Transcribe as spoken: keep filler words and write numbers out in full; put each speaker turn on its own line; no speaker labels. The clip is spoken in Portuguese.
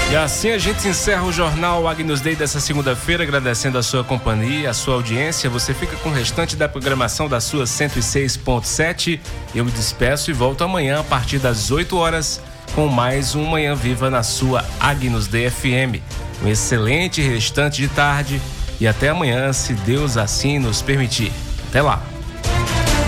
E assim a gente encerra o jornal Agnus Dei dessa segunda-feira, agradecendo a sua companhia, a sua audiência. Você fica com o restante da programação da sua cento e seis ponto sete. Eu me despeço e volto amanhã a partir das oito horas com mais um Manhã Viva na sua Agnus Dei F M. Um excelente restante de tarde e até amanhã, se Deus assim nos permitir. Até lá.